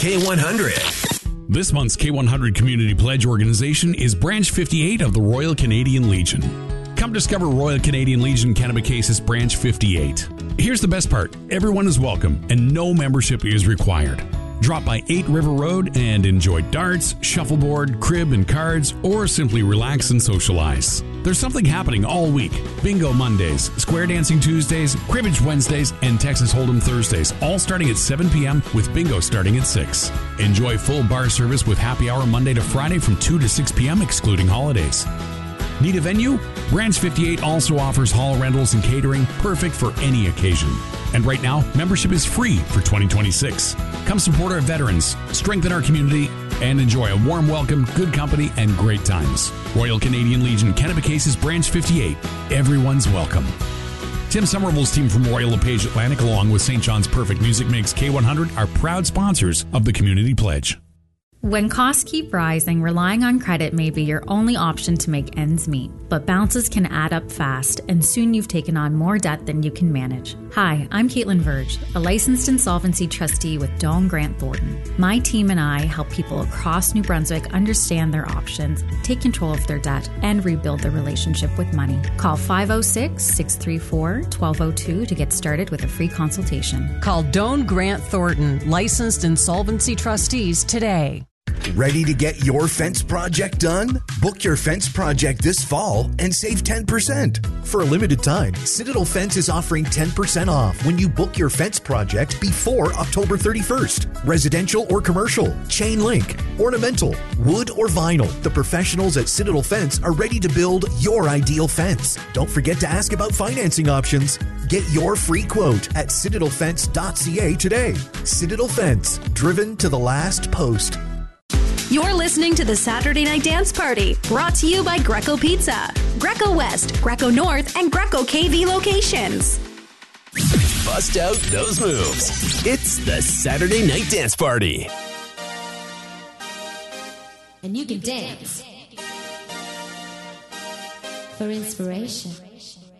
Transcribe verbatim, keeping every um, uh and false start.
K one hundred. This month's K one hundred Community Pledge organization is Branch fifty-eight of the Royal Canadian Legion. Come discover Royal Canadian Legion Kennebecasis Branch fifty-eight. Here's the best part. Everyone is welcome and no membership is required. Drop by eight River Road and enjoy darts, shuffleboard, crib and cards, or simply relax and socialize. There's something happening all week. Bingo Mondays, square dancing Tuesdays, cribbage Wednesdays, and Texas Hold'em Thursdays, all starting at seven p.m. with bingo starting at six. Enjoy full bar service with happy hour Monday to Friday from two to six p.m. excluding holidays. Need a venue? Branch fifty-eight also offers hall rentals and catering, perfect for any occasion. And right now, membership is free for twenty twenty-six. Come support our veterans, strengthen our community, and enjoy a warm welcome, good company, and great times. Royal Canadian Legion Kennebecasis Branch fifty-eight. Everyone's welcome. Tim Somerville's team from Royal LePage Atlantic, along with Saint John's Perfect Music Mix K one hundred, are proud sponsors of the Community Pledge. When costs keep rising, relying on credit may be your only option to make ends meet. But bounces can add up fast, and soon you've taken on more debt than you can manage. Hi, I'm Caitlin Verge, a licensed insolvency trustee with Doane Grant Thornton. My team and I help people across New Brunswick understand their options, take control of their debt, and rebuild their relationship with money. Call five oh six, six three four, one two oh two to get started with a free consultation. Call Doane Grant Thornton, licensed insolvency trustees today. Ready to get your fence project done? Book your fence project this fall and save ten percent. For a limited time, Citadel Fence is offering ten percent off when you book your fence project before October thirty-first. Residential or commercial, chain link, ornamental, wood or vinyl. The professionals at Citadel Fence are ready to build your ideal fence. Don't forget to ask about financing options. Get your free quote at citadel fence dot c a today. Citadel Fence, driven to the last post. You're listening to the Saturday Night Dance Party, brought to you by Greco Pizza, Greco West, Greco North, and Greco K V locations. Bust out those moves. It's the Saturday Night Dance Party. And you can dance for inspiration.